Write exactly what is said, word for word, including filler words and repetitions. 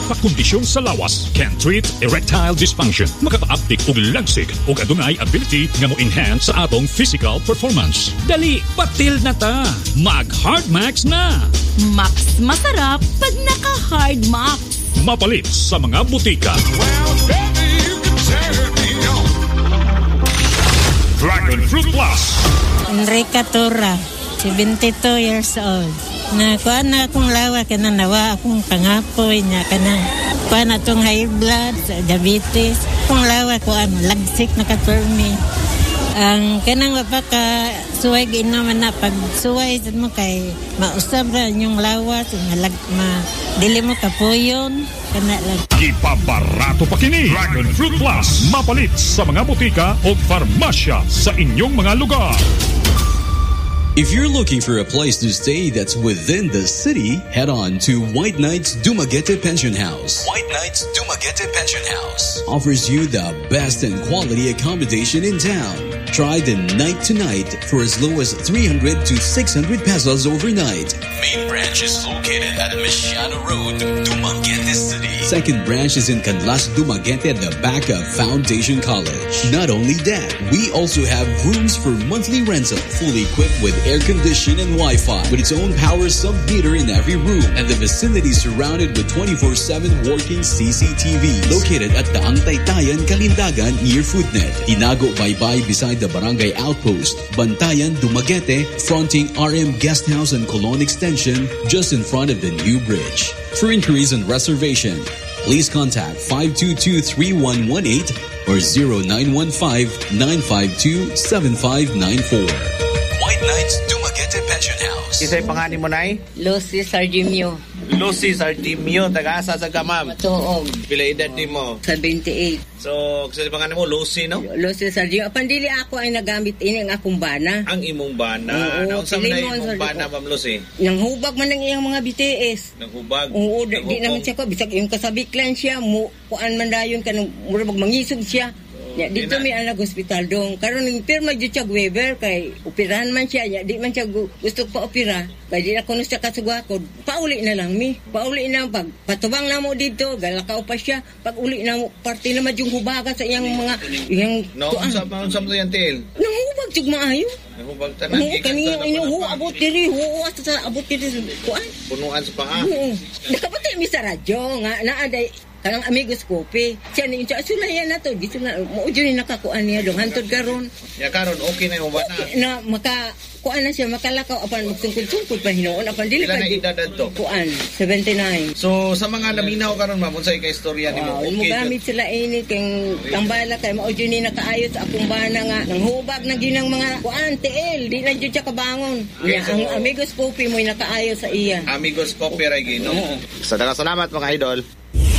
Nagpakondisyon sa lawas can treat erectile dysfunction. Makaka-uptick og lagsig ug adunay ability nga mo-enhance sa atong physical performance. Dali, batil na ta. Mag-Hard Max na. Max masarap pag naka-Hard Max. Mapalit sa mga butika. Well, baby, you can turn me on. Dragon Fruit Plus. Enrica Tura, seventy-two years old. Nakuha na akong lawa, kana nawa akong pangapoy niya, kana kuha na itong high blood, diabetes. Akong lawa ko, ano, lagsik na ka-permi. Ang kanang mapaka suway ginaman na pag suway sa mo kay mausab ra yung lawas, malag, ma, dili mo kapuyon, kana lang. Ipabarato pa kini. Dragon Fruit Plus. Mapalit sa mga butika o farmasya sa inyong mga lugar. If you're looking for a place to stay that's within the city, head on to White Knights Dumaguete Pension House. White Knights Dumaguete Pension House offers you the best and quality accommodation in town. Try the night to night for as low as three hundred to six hundred pesos overnight. Main branch is located at Michiana Road, Dumaguete City. Second branch is in Canlas, Dumaguete at the back of Foundation College. Not only that, we also have rooms for monthly rental, fully equipped with air condition and Wi-Fi, with its own power sub-meter in every room, and the vicinity surrounded with twenty-four seven working C C T Vs. Located at Daang Taytayan, Kalindagan, near Foodnet. Hinago Baybay beside the Barangay Outpost. Bantayan, Dumaguete, fronting R M Guest House and Colon Extension, just in front of the new bridge. For inquiries and reservation, please contact five two two, three one one eight or zero nine one five, nine five two, seven five nine four. White Knights Dumaguete Pension House. Isa'y panganin mo, Nay? Lucy Sargimio. Lucy Sargimio, taga-asa sa Gamam. Matuog. Pila edad din mo? seventy-eight. So, kasi panganin mo, Lucy, no? Lucy Sargimio. Pandili ako ay nagamit ini ang akong bana. Ang imong bana. Oo, Naon sa na Pilimon, imong sorry bana, po. Ma'am Lucy? Nang hubag man ng iyang mga B T S. Nang hubag? Oo, di, di Nanghukom? naman siya ko. Bisag yung kasabiklan siya, mu, kuan man dayon ka, nang murabag mangisog siya. Ya, dito Ina- may anak hospital dong. Karon ning pirma jud siya Weber kay operahan man siya. Ya, di man siya gu- gusto pa opera. Kay di na kuno siya kasugakod. Pauli na lang mi. Pauli na pag patubang na mo dito, galakaw pa siya. Pag uli na mo party na yung hubaga sa iyang mga iyang No, kuan. sa sa mo yan, Til? Nang hubag jud maayo. Nang hubag tanan. Oo, Gikan kani ka na inyo pa hu ng abot pangit. diri, hu sa abot diri kuan. Punuan sa paa. Oo. Nakapatay mi sa radyo nga naaday kanang amigos kopi. Siya ni siya sulayan na to. Dito na mo jud ni nakakuan niya dong hantod karon. Ya karon okay na yung bana. Na maka kuan na siya makalakaw apan magsungkod-sungkod pa hinoon apan dili Pila pa na di- edad to? kuan seventy-nine. So, sa mga laminaw karon, ma'am, unsay ka istorya nimo? Wow, mo Okay. gamit sila ini kay tambala kay mao jud ni nakaayos sa akong bana nga nang hubag na ginang mga kuan T L di na jud siya kabangon. Okay, Ya, so- ang amigos kopi mo nakaayos sa iya. Amigos Copyright Gino. Oo. Sa daghang salamat mga idol.